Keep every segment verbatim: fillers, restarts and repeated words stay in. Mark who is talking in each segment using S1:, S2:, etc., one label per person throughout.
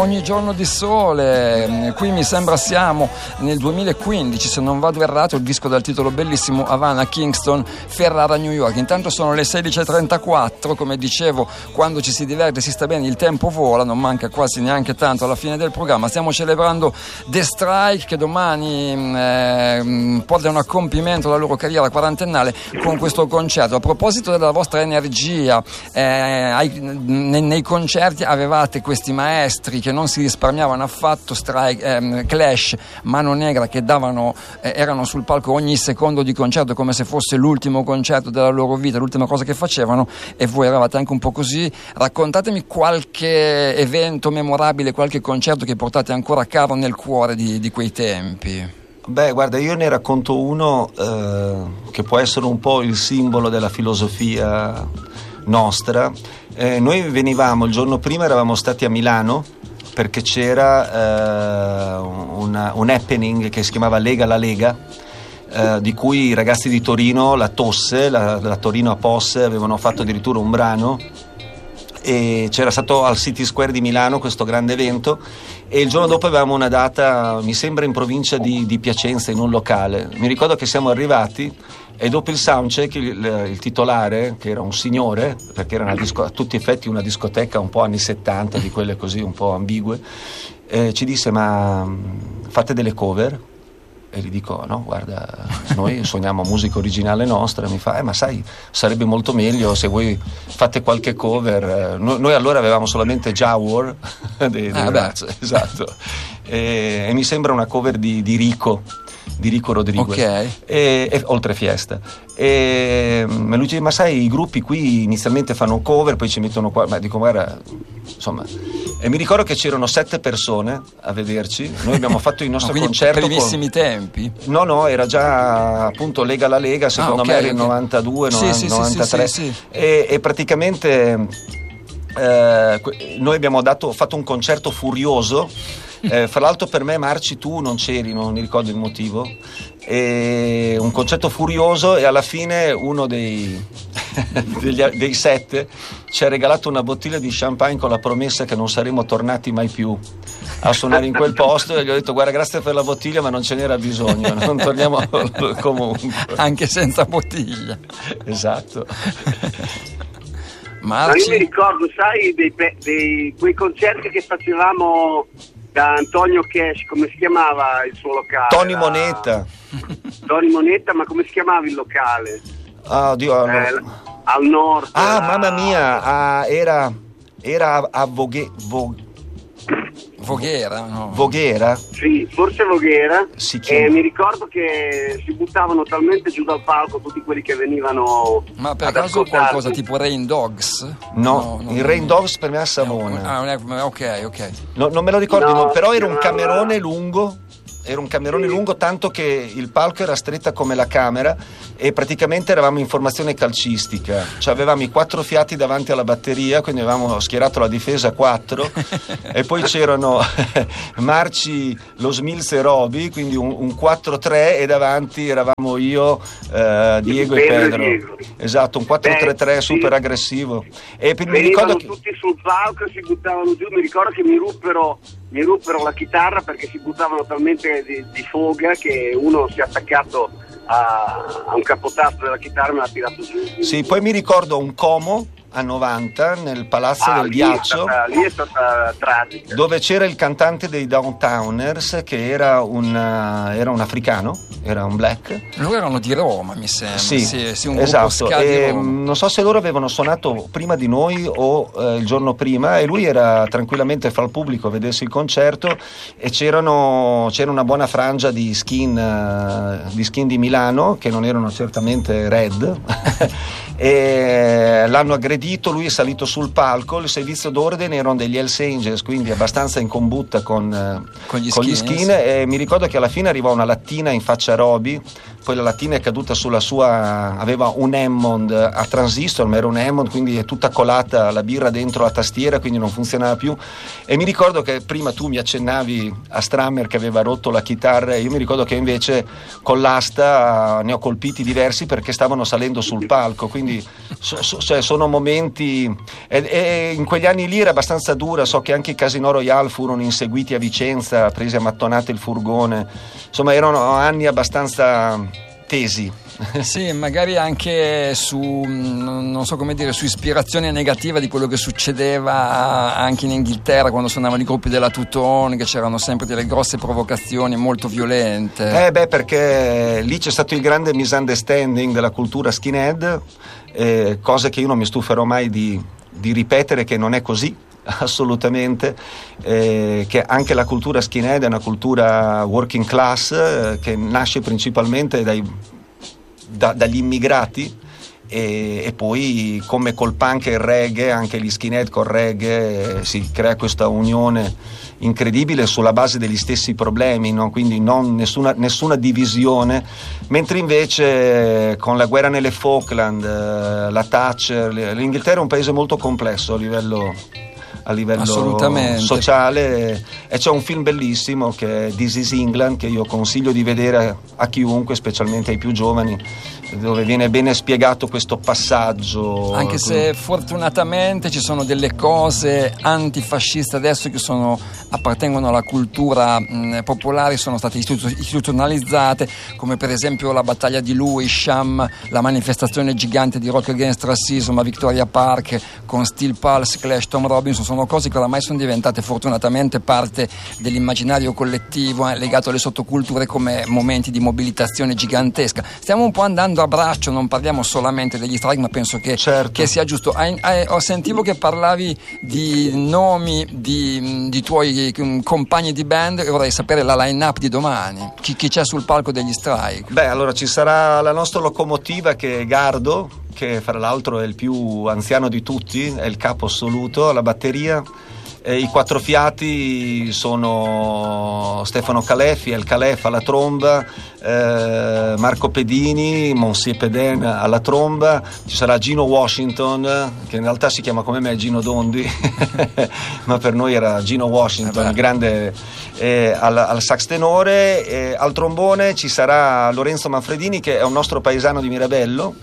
S1: Ogni giorno di sole, qui mi sembra siamo nel duemilaquindici, se non vado errato, il disco dal titolo bellissimo Havana, Kingston, Ferrara, New York. Intanto sono le sedici e trentaquattro, come dicevo, quando ci si diverte si sta bene, il tempo vola, non manca quasi neanche tanto alla fine del programma. Stiamo celebrando The Strike, che domani eh, portano a compimento la loro carriera quarantennale con questo concerto. A proposito della vostra energia, eh, ai, nei, nei concerti avevate questi maestri che non si risparmiavano affatto, Strike, ehm, Clash, Mano Negra, che davano eh, erano sul palco ogni secondo di concerto come se fosse l'ultimo concerto della loro vita, l'ultima cosa che facevano, e voi eravate anche un po' così. Raccontatemi qualche evento memorabile, qualche concerto che portate ancora caro nel cuore di, di quei tempi.
S2: Beh, guarda, io ne racconto uno eh, che può essere un po' il simbolo della filosofia nostra. Eh, noi venivamo il giorno prima, eravamo stati a Milano perché c'era eh, una, un happening che si chiamava Lega la Lega, eh, di cui i ragazzi di Torino, la Tosse, la, la Torino a Posse, avevano fatto addirittura un brano, e c'era stato al City Square di Milano questo grande evento, e il giorno dopo avevamo una data, mi sembra in provincia di, di Piacenza, in un locale. Mi ricordo che siamo arrivati e dopo il soundcheck il, il titolare, che era un signore, perché era una disco, a tutti gli effetti una discoteca un po' anni settanta, di quelle così un po' ambigue, eh, ci disse: ma fate delle cover? E gli dico: no, guarda, noi suoniamo musica originale nostra. Mi fa: eh, ma sai, sarebbe molto meglio se voi fate qualche cover. Noi, noi allora avevamo solamente Jawor dei, dei
S1: ah,
S2: Rats, esatto, e, e mi sembra una cover di, di Rico di Rico Rodriguez,
S1: okay.
S2: e, e, oltre Fiesta, e lui dice: ma sai, i gruppi qui inizialmente fanno cover, poi ci mettono qua. Ma dico: guarda, insomma. E mi ricordo che c'erano sette persone a vederci. Noi abbiamo fatto il nostro
S1: no,
S2: concerto
S1: primissimi
S2: con...
S1: tempi.
S2: No, no, era già appunto Lega la Lega, secondo ah, okay, me era il okay. novantadue,
S1: sì, sì,
S2: novantatré,
S1: sì, sì, sì, sì.
S2: E, e praticamente eh, noi abbiamo dato, fatto un concerto furioso. Eh, fra l'altro per me, Marci, tu non c'eri, non mi ricordo il motivo, e un concerto furioso, e alla fine uno dei, degli, dei sette ci ha regalato una bottiglia di champagne con la promessa che non saremmo tornati mai più a suonare in quel posto, e gli ho detto: guarda, grazie per la bottiglia, ma non ce n'era bisogno, non torniamo comunque,
S1: anche senza bottiglia.
S2: Esatto.
S3: Ma io mi ricordo, sai, dei, dei quei concerti che facevamo da Antonio Cash, come si chiamava il suo locale?
S2: Tony Moneta.
S3: Tony Moneta, ma come si chiamava il locale?
S2: Ah, Dio, no.
S3: eh, al nord.
S2: Ah,
S3: la...
S2: mamma mia, ah, era era a Voghe, Vo...
S1: Voghera, no?
S2: Voghera?
S3: Sì, forse Voghera.
S2: Si chiama...
S3: E mi ricordo che si buttavano talmente giù dal palco tutti quelli che venivano.
S1: Ma per caso qualcosa tipo Rain Dogs?
S2: No,
S1: no, no
S2: il
S1: no,
S2: Rain
S1: no.
S2: Dogs per me a Savona.
S1: Ah, ok, ok.
S2: No, non me lo ricordo,
S3: no,
S2: no, però era un
S3: no,
S2: camerone
S3: no.
S2: lungo. Era un camerone
S3: sì.
S2: lungo, tanto che il palco era stretta come la camera, e praticamente eravamo in formazione calcistica, cioè avevamo i quattro fiati davanti alla batteria, quindi avevamo schierato la difesa a quattro e poi c'erano Marci, lo Smilz e Roby, quindi un, un quattro tre, e davanti eravamo io, eh, Diego e Pedro.
S3: Diego.
S2: Esatto, un quattro tre tre
S3: Beh,
S2: super
S3: sì.
S2: aggressivo. E mi
S3: Venivano
S2: ricordo che...
S3: tutti sul palco e si buttavano giù. Mi ricordo che mi ruppero mi ruppero la chitarra perché si buttavano talmente di, di foga che uno si è attaccato a, a un capotasto della chitarra e me l'ha tirato giù.
S2: Sì, poi mi ricordo un Como a novanta nel Palazzo
S3: ah,
S2: del
S3: lì
S2: Ghiaccio,
S3: è stata, lì è stata tragica,
S2: dove c'era il cantante dei Downtowners, che era un, uh, era un africano, era un black.
S1: Loro erano di Roma, mi sembra.
S2: Sì,
S1: sì, sì, un
S2: esatto.
S1: gruppo ska di Roma.
S2: Non so se loro avevano suonato prima di noi o eh, il giorno prima, e lui era tranquillamente fra il pubblico a vedersi il concerto, e c'erano, c'era una buona frangia di skin, uh, di skin di Milano, che non erano certamente red e l'hanno aggredito. Lui è salito sul palco, il servizio d'ordine erano degli Hells Angels, quindi abbastanza in combutta con,
S1: con, gli,
S2: con
S1: skin,
S2: gli skin,
S1: sì.
S2: E mi ricordo che alla fine arrivò una lattina in faccia a Roby, poi la lattina è caduta sulla sua, aveva un Hammond a transistor, ma era un Hammond, quindi è tutta colata la birra dentro la tastiera, quindi non funzionava più. E mi ricordo che prima tu mi accennavi a Strammer che aveva rotto la chitarra, e io mi ricordo che invece con l'asta ne ho colpiti diversi perché stavano salendo sul palco, quindi so, so, cioè sono momenti momenti, e, e in quegli anni lì era abbastanza dura. So che anche i Casino Royale furono inseguiti a Vicenza, presi a mattonate il furgone, insomma erano anni abbastanza tesi.
S1: Sì, magari anche su, non so come dire, su ispirazione negativa di quello che succedeva anche in Inghilterra quando suonavano i gruppi della Two-Tone, che c'erano sempre delle grosse provocazioni molto violente.
S2: Eh beh, perché lì c'è stato il grande misunderstanding della cultura skinhead, eh, cose che io non mi stuferò mai di, di ripetere, che non è così assolutamente, eh, che anche la cultura skinhead è una cultura working class, eh, che nasce principalmente dai Da, dagli immigrati, e, e poi come col punk e il reggae, anche gli skinhead col reggae, eh, si crea questa unione incredibile sulla base degli stessi problemi, no? Quindi non, nessuna, nessuna divisione, mentre invece con la guerra nelle Falkland, eh, la Thatcher, l'Inghilterra è un paese molto complesso a livello a livello sociale, e c'è un film bellissimo che è This is England, che io consiglio di vedere a chiunque, specialmente ai più giovani, dove viene bene spiegato questo passaggio.
S1: Anche se fortunatamente ci sono delle cose antifasciste adesso che sono, appartengono alla cultura mh, popolare, sono state istitu- istituzionalizzate, come per esempio la battaglia di Lewisham, la manifestazione gigante di Rock Against Racism a Victoria Park con Steel Pulse, Clash, Tom Robinson. Sono cose che oramai sono diventate fortunatamente parte dell'immaginario collettivo, eh, legato alle sottoculture come momenti di mobilitazione gigantesca. Stiamo un po' andando a braccio, non parliamo solamente degli strike, ma penso che,
S2: certo.
S1: che sia giusto. Hai, hai, ho sentivo che parlavi di nomi di, di tuoi compagni di band, e vorrei sapere la line-up di domani. Chi, chi c'è sul palco degli strike?
S2: Beh, allora ci sarà la nostra locomotiva, che è Gardo, che fra l'altro è il più anziano di tutti, è il capo assoluto alla batteria. E i quattro fiati sono Stefano Caleffi, El Calef alla tromba, eh, Marco Pedini, Monsieur Pedin alla tromba, ci sarà Gino Washington, che in realtà si chiama come me Gino Dondi ma per noi era Gino Washington, il grande, eh, al, al sax tenore, eh, al trombone ci sarà Lorenzo Manfredini, che è un nostro paesano di Mirabello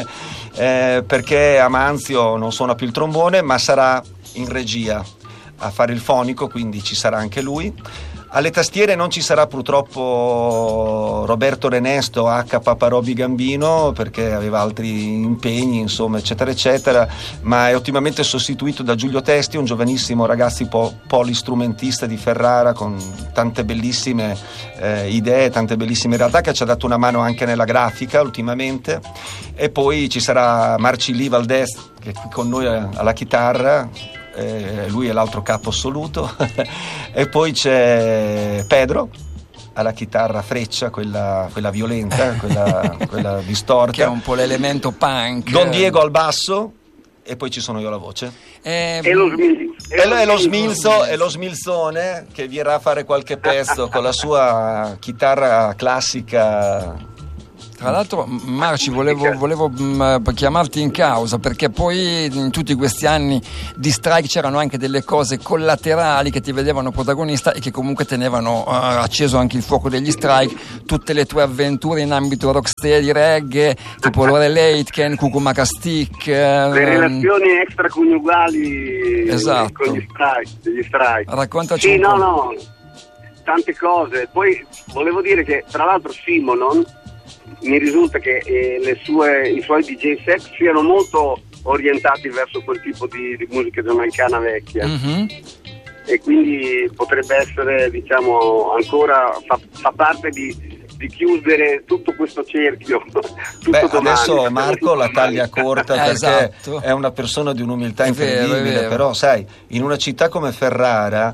S2: eh, perché a Manzio non suona più il trombone, ma sarà in regia a fare il fonico, quindi ci sarà anche lui. Alle tastiere non ci sarà purtroppo Roberto Renesto H Paparobi Gambino, perché aveva altri impegni, insomma, eccetera eccetera, ma è ottimamente sostituito da Giulio Testi, un giovanissimo ragazzo po- polistrumentista di Ferrara con tante bellissime eh, idee, tante bellissime realtà, che ci ha dato una mano anche nella grafica ultimamente. E poi ci sarà Marcilli Valdés, che è qui con noi alla chitarra, eh, lui è l'altro capo assoluto e poi c'è Pedro alla chitarra freccia, quella, quella violenta, quella, quella distorta,
S1: che è un po' l'elemento punk.
S2: Don Diego al basso, e poi ci sono io alla voce.
S1: Eh,
S3: e lo, smil-
S2: e lo, e lo smilzo e lo smilzone che verrà a fare qualche pezzo con la sua chitarra classica.
S1: Tra l'altro, Marci, volevo, volevo mh, chiamarti in causa, perché poi in tutti questi anni di strike c'erano anche delle cose collaterali che ti vedevano protagonista e che comunque tenevano uh, acceso anche il fuoco degli strike. Tutte le tue avventure in ambito rocksteady, reggae, tipo Laurel Aitken, Cucumaca Stick, uh,
S3: le relazioni extraconiugali,
S1: esatto,
S3: con gli strike, degli strike.
S1: Raccontaci
S3: sì,
S1: un
S3: no,
S1: po'.
S3: no, tante cose. Poi volevo dire che tra l'altro Simonon, mi risulta che eh, le sue, i suoi D J set siano molto orientati verso quel tipo di, di musica giamaicana vecchia, mm-hmm. e quindi potrebbe essere, diciamo, ancora fa, fa parte di, di chiudere tutto questo cerchio. Tutto
S2: Beh,
S3: domani.
S2: adesso Marco la taglia corta perché
S1: esatto.
S2: è una persona di un'umiltà
S1: è
S2: incredibile,
S1: vero, è vero.
S2: Però sai, in una città come Ferrara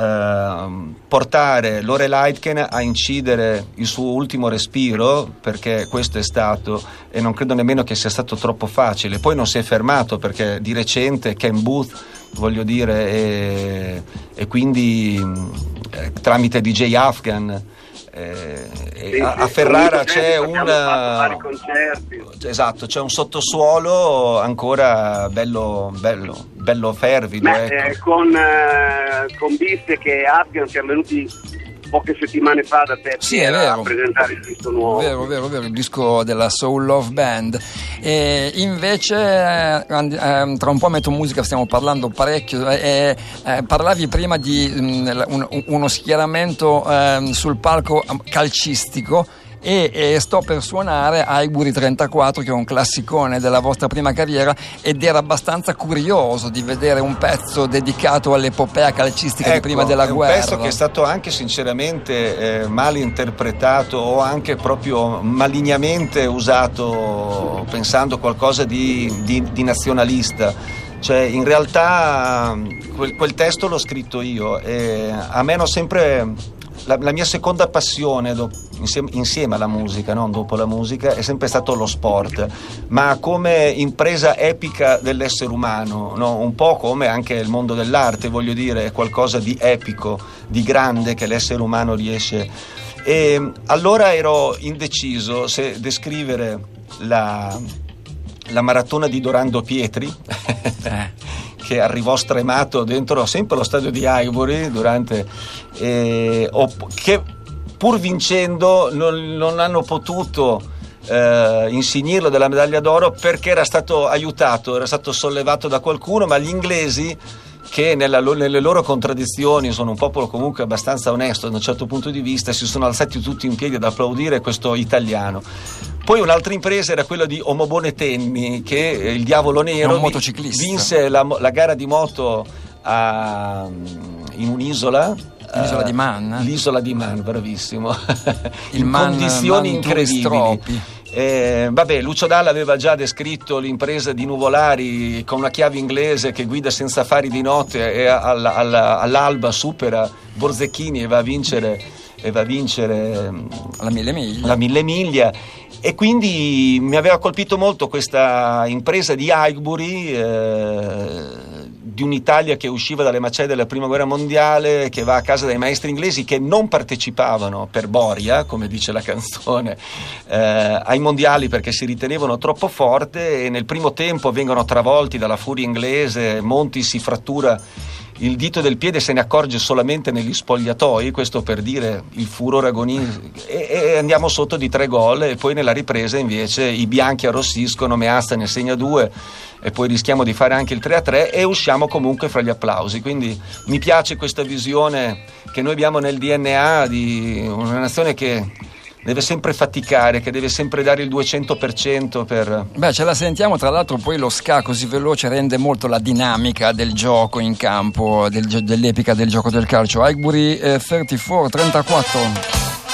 S2: Uh, portare Laurel Aitken a incidere il suo ultimo respiro, perché questo è stato, e non credo nemmeno che sia stato troppo facile. Poi non si è fermato, perché di recente Ken Booth, voglio dire, e, e quindi eh, tramite D J Afghan eh,
S3: sì,
S2: a,
S3: sì,
S2: a Ferrara c'è
S3: un
S2: esatto, c'è un sottosuolo ancora bello bello bello fervido.
S3: Beh,
S2: ecco.
S3: eh, con, eh, con Bissek e Afghan siamo venuti poche settimane fa da te
S1: sì, è vero.
S3: a presentare il disco nuovo.
S1: Vero, vero, vero, il disco della Soul Love Band. E invece eh, tra un po' metto musica, stiamo parlando parecchio, eh, eh, parlavi prima di mh, un, uno schieramento eh, sul palco calcistico. E, e sto per suonare Highbury trentaquattro, che è un classicone della vostra prima carriera, ed era abbastanza curioso di vedere un pezzo dedicato all'epopea calcistica
S2: ecco,
S1: di prima della
S2: è un
S1: guerra.
S2: Un pezzo che è stato anche sinceramente eh, mal interpretato o anche proprio malignamente usato pensando qualcosa di, di, di nazionalista. Cioè, in realtà quel, quel testo l'ho scritto io e a me hanno sempre... La, la mia seconda passione do, insieme, insieme alla musica, non dopo la musica, è sempre stato lo sport, ma come impresa epica dell'essere umano, no? Un po' come anche il mondo dell'arte, voglio dire, è qualcosa di epico, di grande che l'essere umano riesce. E allora ero indeciso se descrivere la, la maratona di Dorando Pietri che arrivò stremato dentro sempre lo stadio di Highbury durante eh, che pur vincendo non, non hanno potuto eh, insignirlo della medaglia d'oro perché era stato aiutato, era stato sollevato da qualcuno, ma gli inglesi, che nella, nelle loro contraddizioni sono un popolo comunque abbastanza onesto da un certo punto di vista, si sono alzati tutti in piedi ad applaudire questo italiano. Poi un'altra impresa era quella di Omobone Tenni, che il Diavolo Nero vinse la, la gara di moto a, in un'isola,
S1: l'isola di Man,
S2: l'isola di Man, bravissimo,
S1: il
S2: in
S1: Man,
S2: condizioni
S1: Man
S2: incredibili. Eh, vabbè, Lucio Dalla aveva già descritto l'impresa di Nuvolari con una chiave inglese che guida senza fari di notte e alla, alla, all'alba supera Borzecchini e va a vincere, e va a vincere
S1: la mille miglia.
S2: la mille miglia. E quindi mi aveva colpito molto questa impresa di Highbury, eh, di un'Italia che usciva dalle macerie della prima guerra mondiale, che va a casa dai maestri inglesi che non partecipavano per boria, come dice la canzone, eh, ai mondiali perché si ritenevano troppo forte, e nel primo tempo vengono travolti dalla furia inglese. Monti si frattura il dito del piede, se ne accorge solamente negli spogliatoi, questo per dire il furore agonista, e, e andiamo sotto di tre gol, e poi nella ripresa invece i bianchi arrossiscono, Meazza ne segna due e poi rischiamo di fare anche il tre a tre e usciamo comunque fra gli applausi. Quindi mi piace questa visione che noi abbiamo nel D N A di una nazione che deve sempre faticare, che deve sempre dare il duecento per cento per...
S1: Beh, ce la sentiamo, tra l'altro poi lo ska così veloce rende molto la dinamica del gioco in campo, del, dell'epica del gioco del calcio. Highbury eh, trentaquattro trentaquattro